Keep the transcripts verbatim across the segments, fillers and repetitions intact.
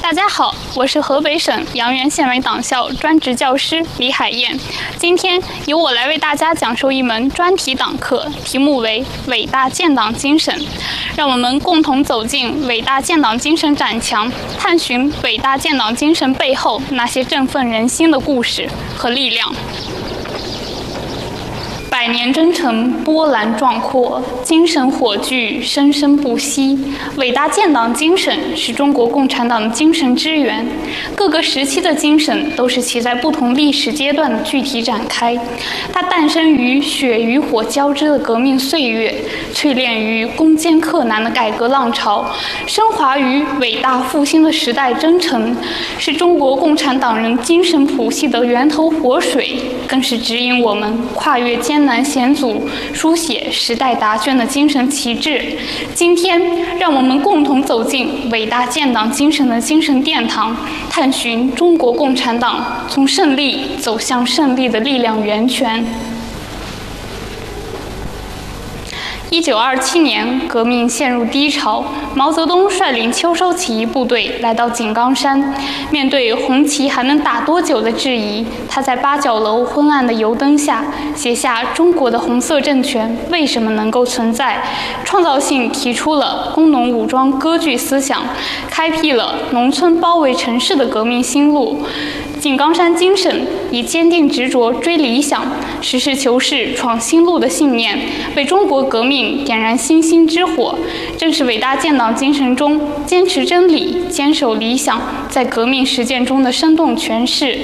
大家好，我是河北省阳原县委党校专职教师李海燕。今天由我来为大家讲授一门专题党课，题目为“伟大建党精神”。让我们共同走进伟大建党精神展墙，探寻伟大建党精神背后那些振奋人心的故事和力量。百年征程波澜壮阔，精神火炬生生不息。伟大建党精神是中国共产党的精神之源，各个时期的精神都是其在不同历史阶段的具体展开。它诞生于血与火交织的革命岁月，淬炼于攻坚克难的改革浪潮，升华于伟大复兴的时代征程，是中国共产党人精神谱系的源头活水，更是指引我们跨越艰难险阻，书写时代答卷的精神旗帜。今天，让我们共同走进伟大建党精神的精神殿堂，探寻中国共产党从胜利走向胜利的力量源泉。一九二七年，革命陷入低潮，毛泽东率领秋收起义部队来到井冈山。面对红旗还能打多久的质疑，他在八角楼昏暗的油灯下写下中国的红色政权为什么能够存在，创造性提出了工农武装割据思想，开辟了农村包围城市的革命新路。井冈山精神以坚定执着追理想、实事求是闯新路的信念，为中国革命点燃星星之火，正是伟大建党精神中坚持真理、坚守理想在革命实践中的生动诠释。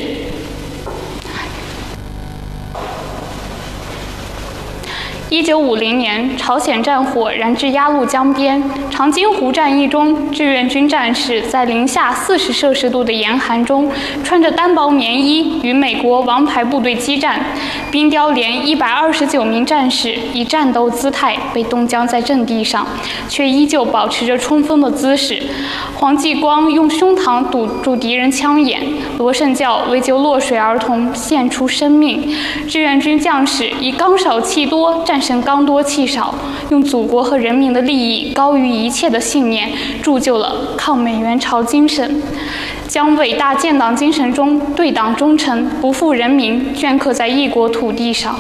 一九五零年，朝鲜战火燃至鸭绿江边。长津湖战役中，志愿军战士在零下四十摄氏度的严寒中，穿着单薄棉衣与美国王牌部队激战。冰雕连一百二十九名战士以战斗姿态被冻僵在阵地上，却依旧保持着冲锋的姿势。黄继光用胸膛堵住敌人枪眼，罗胜教为救落水儿童献出生命。志愿军将士以刚少气多战胜刚多气少，用祖国和人民的利益高于一切的信念，铸就了抗美援朝精神，将伟大建党精神中对党忠诚、不负人民镌刻在异国土地上。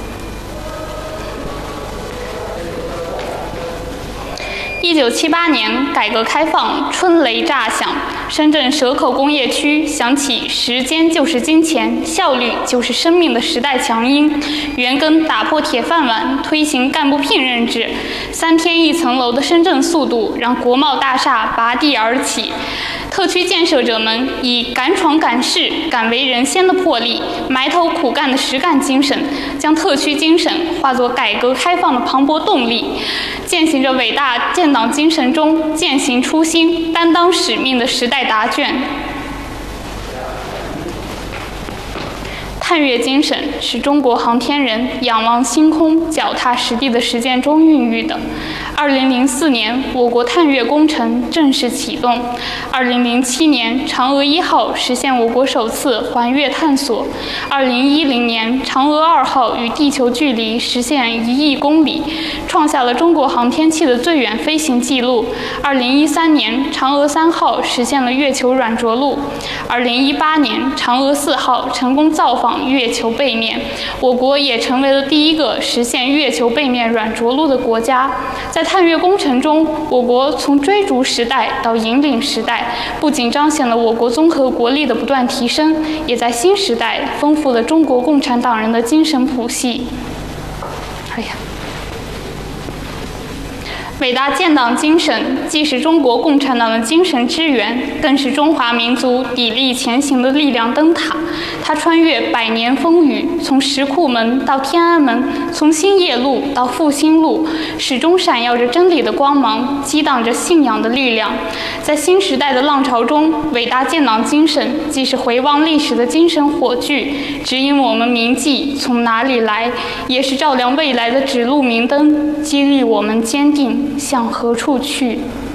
一九七八年，改革开放春雷炸响，深圳蛇口工业区响起“时间就是金钱，效率就是生命”的时代强音。袁庚打破铁饭碗，推行干部聘任制，三天一层楼的深圳速度让国贸大厦拔地而起。特区建设者们以敢闯敢试、敢为人先的魄力，埋头苦干的实干精神，将特区精神化作改革开放的磅礴动力，践行着伟大建党精神中践行初心、担当使命的时代答卷。探月精神是中国航天人仰望星空、脚踏实地的实践中孕育的。二零零四年，我国探月工程正式启动。二零零七年，嫦娥一号实现我国首次环月探索。二零一零年，嫦娥二号与地球距离实现一亿公里，创下了中国航天器的最远飞行记录。二零一三年，嫦娥三号实现了月球软着陆。二零一八年，嫦娥四号成功造访月球背面，我国也成为了第一个实现月球背面软着陆的国家。在探月工程中，我国从追逐时代到引领时代，不仅彰显了我国综合国力的不断提升，也在新时代丰富了中国共产党人的精神谱系。哎呀！伟大建党精神既是中国共产党的精神之源，更是中华民族砥砺前行的力量灯塔。它穿越百年风雨，从石库门到天安门，从兴业路到复兴路，始终闪耀着真理的光芒，激荡着信仰的力量。在新时代的浪潮中，伟大建党精神既是回望历史的精神火炬，指引我们铭记从哪里来，也是照亮未来的指路明灯，激励我们坚定向何处去。